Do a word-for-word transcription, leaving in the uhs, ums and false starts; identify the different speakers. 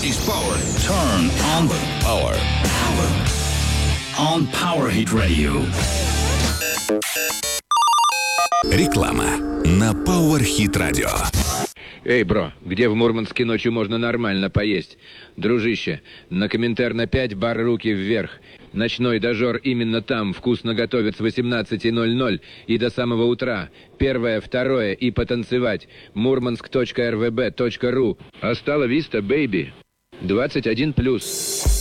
Speaker 1: is power. Turn on the power. Power. On Power Hit Radio.
Speaker 2: Реклама на Power Hit Radio.
Speaker 3: Эй, бро, где в Мурманске ночью можно нормально поесть? Дружище, на Коминтерна пять, бар «Руки вверх». Ночной дожор именно там вкусно готовят с восемнадцати ноль-ноль и до самого утра. Первое, второе и потанцевать. мурманск точка эр вэ бэ точка ру. Астала виста, бейби. двадцать один плюс.